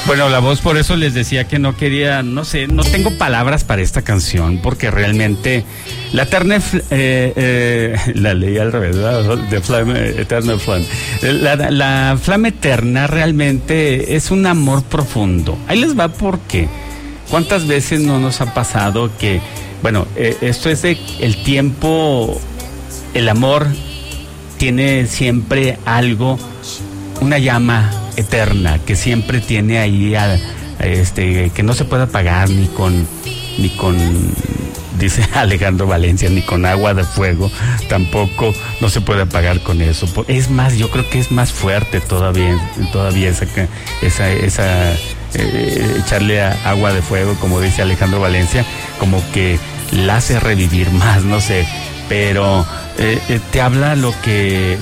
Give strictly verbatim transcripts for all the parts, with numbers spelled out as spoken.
Bueno, la voz, por eso les decía que no quería, no sé, no tengo palabras para esta canción, porque realmente la eterna, eh, eh, la leí al revés, ¿verdad? De Flame, Eternal Flame. La, la Flama Eterna realmente es un amor profundo. Ahí les va porque, ¿cuántas veces no nos ha pasado que, bueno, eh, esto es de el tiempo, el amor tiene siempre algo, una llama eterna que siempre tiene ahí a, a este que no se puede apagar ni con ni con dice Alejandro Valencia, ni con agua de fuego, tampoco no se puede apagar con eso. Es más, yo creo que es más fuerte todavía todavía esa esa esa eh, echarle a agua de fuego, como dice Alejandro Valencia, como que la hace revivir más, no sé, pero eh, eh, te habla lo que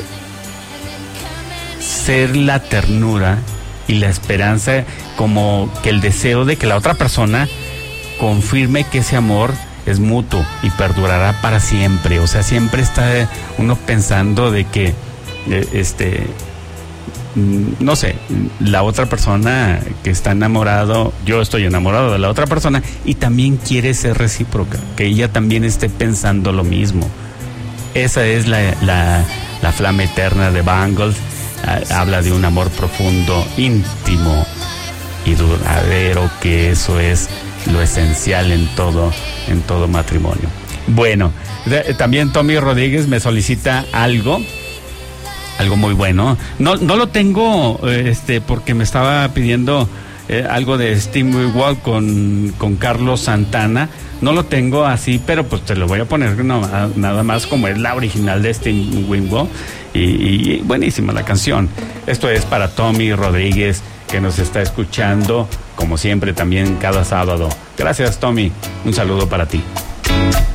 ser la ternura y la esperanza, como que el deseo de que la otra persona confirme que ese amor es mutuo y perdurará para siempre. O sea, siempre está uno pensando de que eh, este no sé, la otra persona que está enamorado, yo estoy enamorado de la otra persona y también quiere ser recíproca, que ella también esté pensando lo mismo. Esa es la, la, la Flama Eterna de Bangles. Habla de un amor profundo, íntimo y duradero, que eso es lo esencial en todo, en todo matrimonio. Bueno, de, también Tommy Rodríguez me solicita algo, algo muy bueno. No, no lo tengo, este, porque me estaba pidiendo eh, algo de Steamboat Willie con, con Carlos Santana. No lo tengo así, pero pues te lo voy a poner no, nada más como es la original de Steamboat Willie. Y, y buenísima la canción. Esto es para Tommy Rodríguez, que nos está escuchando como siempre también cada sábado. Gracias, Tommy, un saludo para ti.